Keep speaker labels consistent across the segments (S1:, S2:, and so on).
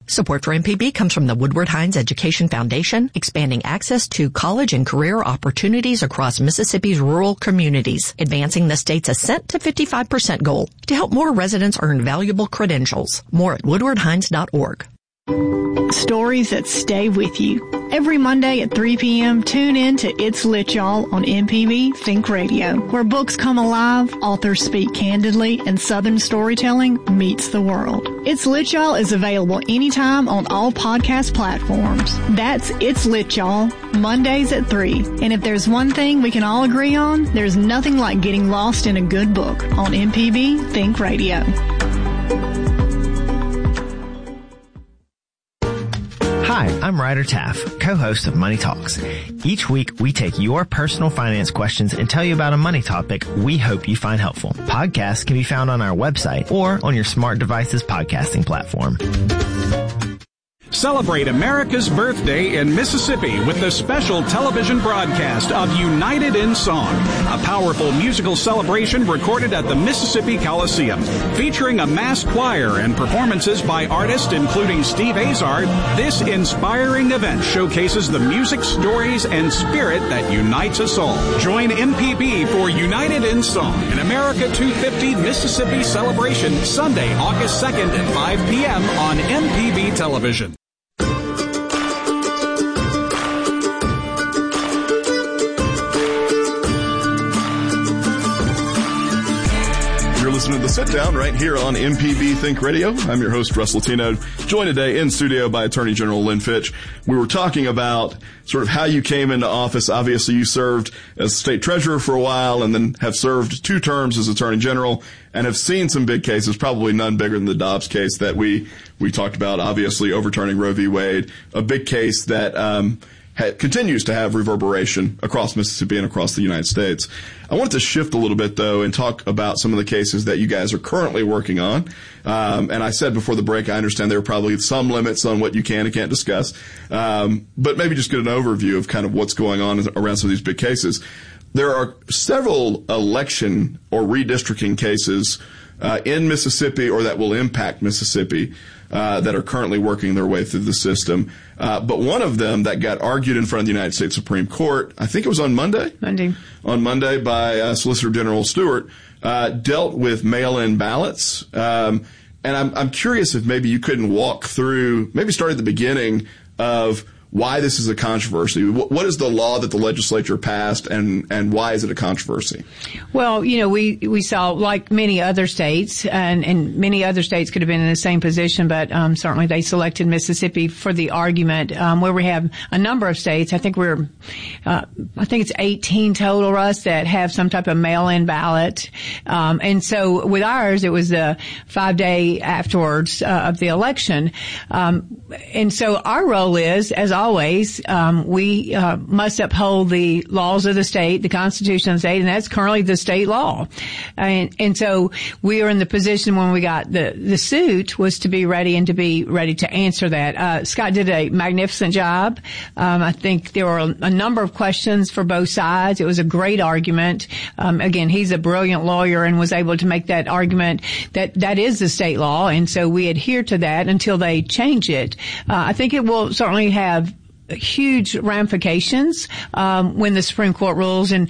S1: Support for MPB comes from the Woodward Hines Education Foundation, expanding access to college and career opportunities across Mississippi's rural communities, advancing the state's ascent to 55% goal to help more residents earn valuable credentials. More at woodwardhines.org.
S2: Stories that stay with you. Every Monday at 3 p.m., tune in to It's Lit Y'all on MPB Think Radio, where books come alive, authors speak candidly, and Southern storytelling meets the world. It's Lit Y'all is available anytime on all podcast platforms. That's It's Lit Y'all, Mondays at 3. And if there's one thing we can all agree on, there's nothing like getting lost in a good book on MPB Think Radio.
S3: Hi, I'm Ryder Taff, co-host of Money Talks. Each week, we take your personal finance questions and tell you about a money topic we hope you find helpful. Podcasts can be found on our website or on your smart device's podcasting platform.
S4: Celebrate America's birthday in Mississippi with the special television broadcast of United in Song, a powerful musical celebration recorded at the Mississippi Coliseum. Featuring a mass choir and performances by artists including Steve Azar, this inspiring event showcases the music, stories, and spirit that unites us all. Join MPB for United in Song, an America 250 Mississippi celebration, Sunday, August 2nd at 5 p.m. on MPB Television.
S5: Listening to The Sit Down right here on MPB Think Radio. I'm your host, Russ Latino, joined today in studio by Attorney General Lynn Fitch. We were talking about sort of how you came into office. Obviously, you served as state treasurer for a while and then have served 2 terms as Attorney General and have seen some big cases, probably none bigger than the Dobbs case that we talked about, obviously overturning Roe v. Wade, a big case that continues to have reverberation across Mississippi and across the United States. I wanted to shift a little bit, though, and talk about some of the cases that you guys are currently working on. And I said before the break, I understand there are probably some limits on what you can and can't discuss. But maybe just get an overview of kind of what's going on around some of these big cases. There are several election or redistricting cases in Mississippi or that will impact Mississippi that are currently working their way through the system. But one of them that got argued in front of the United States Supreme Court, I think it was on Monday? On Monday by Solicitor General Stewart, dealt with mail-in ballots. And I'm curious if maybe you couldn't walk through, maybe start at the beginning of why this is a controversy. What is the law that the legislature passed, and why is it a controversy?
S6: Well, you know, we saw, like many other states, and many other states could have been in the same position, but certainly they selected Mississippi for the argument, where we have a number of states. I think it's 18 total, Russ, that have some type of mail-in ballot. And so with ours, it was the 5-day afterwards of the election. And so our role is, as always, we must uphold the laws of the state, the Constitution of the state, and that's currently the state law. And so we are in the position when we got the suit was to be ready and to be ready to answer that. Scott did a magnificent job. I think there were a number of questions for both sides. It was a great argument. Again, he's a brilliant lawyer and was able to make that argument that is the state law, and so we adhere to that until they change it. I think it will certainly have huge ramifications when the Supreme Court rules, and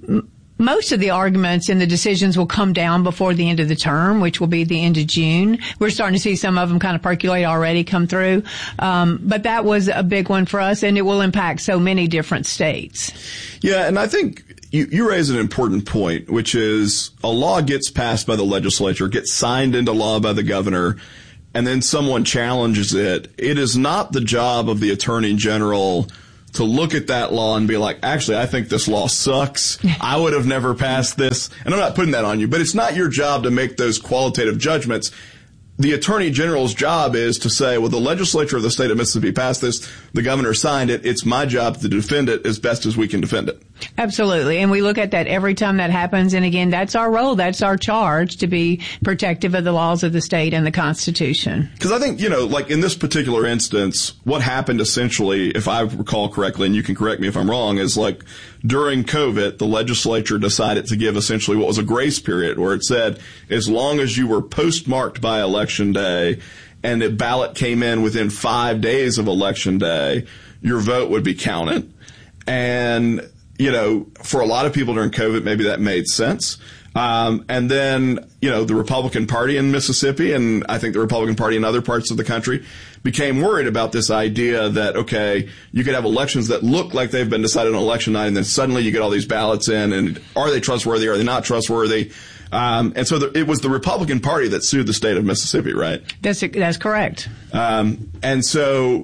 S6: most of the arguments and the decisions will come down before the end of the term, which will be the end of June. We're starting to see some of them kind of percolate already, come through. But that was a big one for us, and it will impact so many different states.
S5: Yeah, and I think you raise an important point, which is a law gets passed by the legislature, gets signed into law by the governor, and then someone challenges it. It is not the job of the Attorney General to look at that law and be like, actually, I think this law sucks. I would have never passed this. And I'm not putting that on you, but it's not your job to make those qualitative judgments. The Attorney General's job is to say, well, the legislature of the state of Mississippi passed this, the governor signed it, it's my job to defend it as best as we can defend it.
S6: Absolutely. And we look at that every time that happens. And again, that's our role. That's our charge, to be protective of the laws of the state and the Constitution.
S5: Because I think, like in this particular instance, what happened essentially, if I recall correctly, and you can correct me if I'm wrong, is like during COVID, the legislature decided to give essentially what was a grace period where it said, as long as you were postmarked by Election Day and a ballot came in within 5 days of Election Day, your vote would be counted. And, for a lot of people during COVID, maybe that made sense. And then, the Republican Party in Mississippi, and I think the Republican Party in other parts of the country, became worried about this idea that, okay, you could have elections that look like they've been decided on election night, and then suddenly you get all these ballots in, and are they trustworthy? Are they not trustworthy? And so it was the Republican Party that sued the state of Mississippi, right?
S6: That's correct.
S5: And so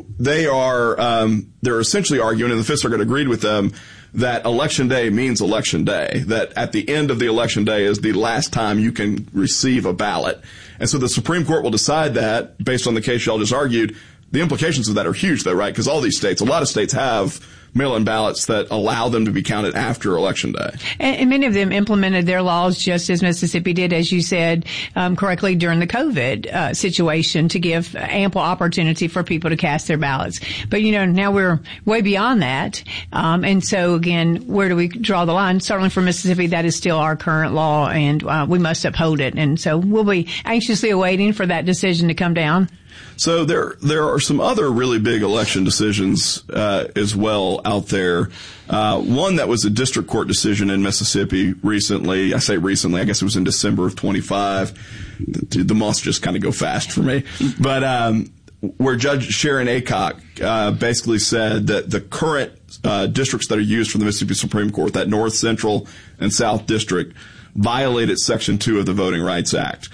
S5: they're essentially arguing, and the Fifth Circuit agreed with them, that Election Day means Election Day, that at the end of the Election Day is the last time you can receive a ballot. And so the Supreme Court will decide that based on the case y'all just argued. The implications of that are huge, though, right? Because a lot of states have mail-in ballots that allow them to be counted after Election Day.
S6: And many of them implemented their laws just as Mississippi did, as you said correctly, during the COVID situation, to give ample opportunity for people to cast their ballots. But, now we're way beyond that. And so, again, where do we draw the line? Certainly for Mississippi, that is still our current law, and we must uphold it. And so we'll be anxiously awaiting for that decision to come down.
S5: So there are some other really big election decisions as well out there. One that was a district court decision in Mississippi recently. I say recently, I guess it was in December of 25. The months just kind of go fast for me. But where Judge Sharon Aycock basically said that the current districts that are used for the Mississippi Supreme Court, that North, Central, and South District, violated Section 2 of the Voting Rights Act.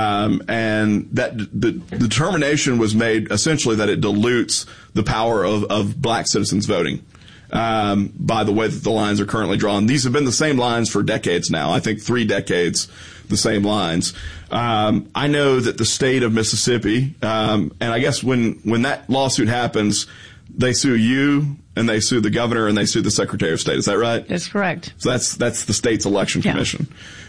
S5: And that the determination was made essentially that it dilutes the power of black citizens voting by the way that the lines are currently drawn. These have been the same lines for decades now. I think 3 decades, the same lines. I know that the state of Mississippi, and I guess when that lawsuit happens, they sue you, and they sue the governor, and they sue the Secretary of State. Is that right?
S6: That's correct.
S5: So that's the state's election commission.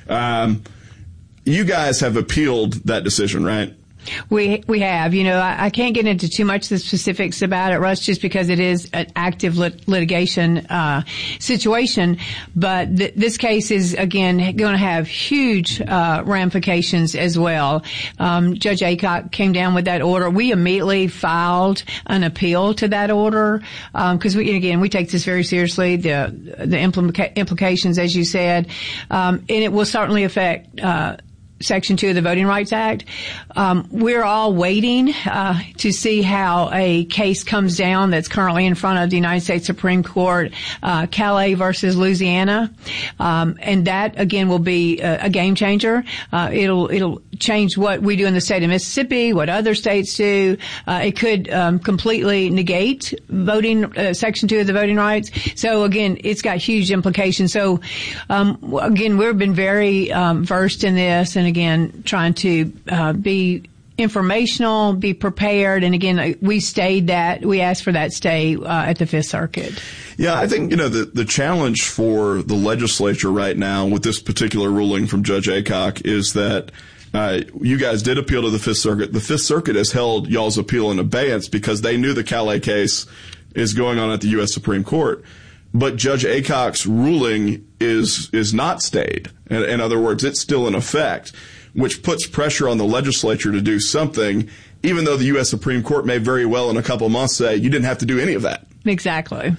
S5: You guys have appealed that decision, right?
S6: We have. I can't get into too much of the specifics about it, Russ, just because it is an active litigation situation. But this case is, again, going to have huge ramifications as well. Judge Aycock came down with that order. We immediately filed an appeal to that order because we take this very seriously. The implications, as you said, and it will certainly affect Section 2 of the Voting Rights Act. We're all waiting to see how a case comes down that's currently in front of the United States Supreme Court, Calais versus Louisiana. And that, again, will be a game changer. It'll change what we do in the state of Mississippi, what other states do. It could completely negate voting, Section 2 of the Voting Rights. So, again, it's got huge implications. So, again, we've been very versed in this, and again, trying to be informational, be prepared, and again, we asked for that stay at the Fifth Circuit.
S5: Yeah, I think, the challenge for the legislature right now with this particular ruling from Judge Aycock is that you guys did appeal to the Fifth Circuit. The Fifth Circuit has held y'all's appeal in abeyance because they knew the Calais case is going on at the U.S. Supreme Court. But Judge Aycock's ruling is not stayed. In other words, it's still in effect, which puts pressure on the legislature to do something, even though the U.S. Supreme Court may very well in a couple of months say you didn't have to do any of that.
S6: Exactly.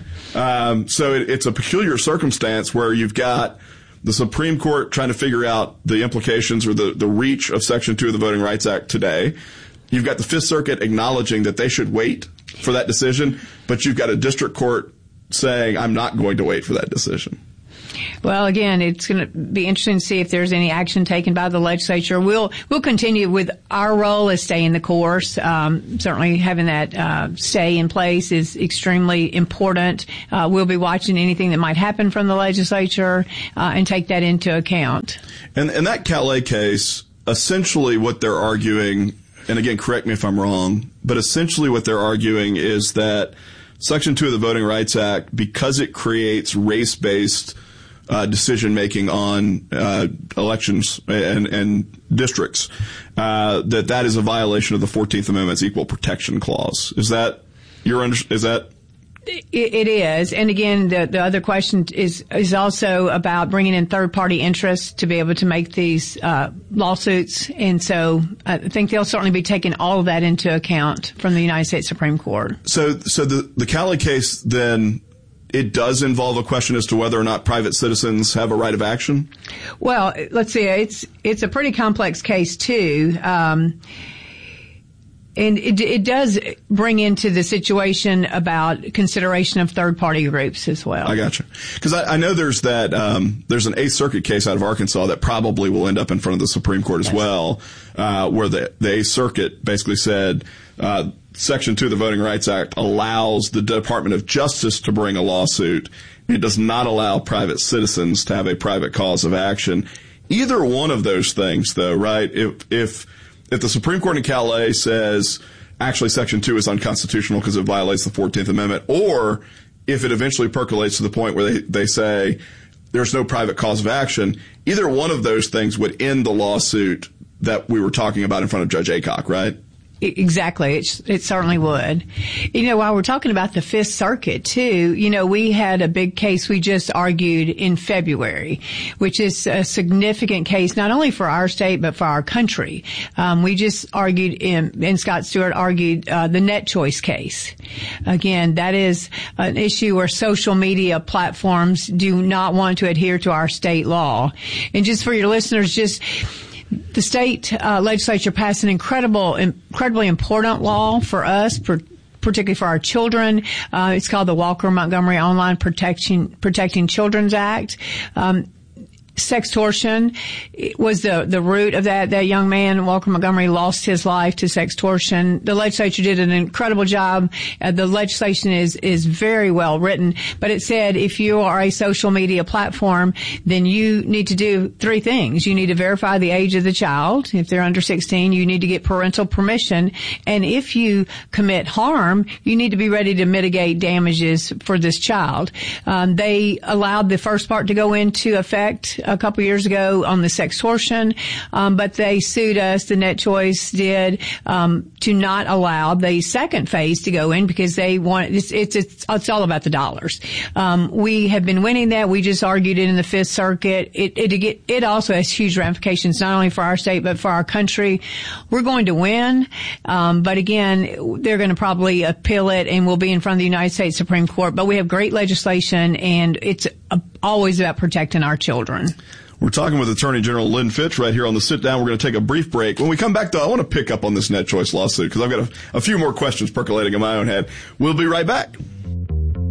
S5: So it's a peculiar circumstance where you've got the Supreme Court trying to figure out the implications or the reach of Section 2 of the Voting Rights Act today. You've got the Fifth Circuit acknowledging that they should wait for that decision, but you've got a district court saying, I'm not going to wait for that decision.
S6: Well, again, it's going to be interesting to see if there's any action taken by the legislature. We'll continue with our role as staying the course. Certainly having that stay in place is extremely important. We'll be watching anything that might happen from the legislature and take that into account. And
S5: that Calais case, essentially what they're arguing, and again, correct me if I'm wrong, but essentially what they're arguing is that Section 2 of the Voting Rights Act, because it creates race-based decision-making on elections and districts, that is a violation of the 14th Amendment's Equal Protection Clause. Is that
S6: It is. And again, the other question is also about bringing in third-party interests to be able to make these lawsuits. And so I think they'll certainly be taking all of that into account from the United States Supreme Court.
S5: So the Cali case, then, it does involve a question as to whether or not private citizens have a right of action? Well,
S6: let's see. It's a pretty complex case, too. And it does bring into the situation about consideration of third-party groups as well.
S5: I gotcha. Because I know there's that there's an Eighth Circuit case out of Arkansas that probably will end up in front of the Supreme Court as well, where the Eighth Circuit basically said Section 2 of the Voting Rights Act allows the Department of Justice to bring a lawsuit. It does not allow private citizens to have a private cause of action. Either one of those things, though, right? If the Supreme Court in Calais says actually Section 2 is unconstitutional because it violates the 14th Amendment, or if it eventually percolates to the point where they say there's no private cause of action, either one of those things would end the lawsuit that we were talking about in front of Judge Aycock, right?
S6: Exactly. It certainly would. While we're talking about the Fifth Circuit, too, we had a big case we just argued in February, which is a significant case not only for our state but for our country. We just argued, and Scott Stewart argued, the Net Choice case. Again, that is an issue where social media platforms do not want to adhere to our state law. And just for your listeners, the state legislature passed an incredibly important law for us, particularly for our children. It's called the Walker-Montgomery Online Protecting Children's Act. Sextortion was the root of that. That young man, Walker Montgomery, lost his life to sextortion. The legislature did an incredible job. The legislation is very well written, but it said if you are a social media platform, then you need to do three things. You need to verify the age of the child. If they're under 16, you need to get parental permission. And if you commit harm, you need to be ready to mitigate damages for this child. They allowed the first part to go into effect a couple years ago on the sextortion, but they sued us, the Net Choice did, to not allow the second phase to go in because they want, it's all about the dollars. We have been winning that. We just argued it in the Fifth Circuit. It also has huge ramifications, not only for our state, but for our country. We're going to win. But again, they're going to probably appeal it and we'll be in front of the United States Supreme Court. But we have great legislation and it's always about protecting our children.
S5: We're talking with Attorney General Lynn Fitch right here on the Sit Down. We're going to take a brief break. When we come back, though, I want to pick up on this Net Choice lawsuit because I've got a few more questions percolating in my own head. We'll be right back.